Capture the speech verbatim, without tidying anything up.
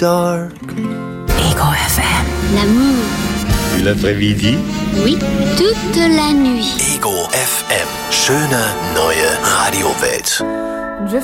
dark. Ego F M. L'amour. Et l'après-midi? Oui, toute la nuit. Ego F M. Schöne neue Radiowelt.